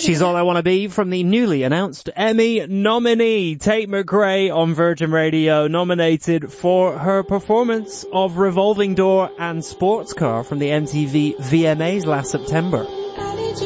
She's All I Want to Be from the newly announced Emmy nominee Tate McRae on Virgin Radio, nominated for her performance of Revolving Door and Sports Car from the MTV VMAs last September.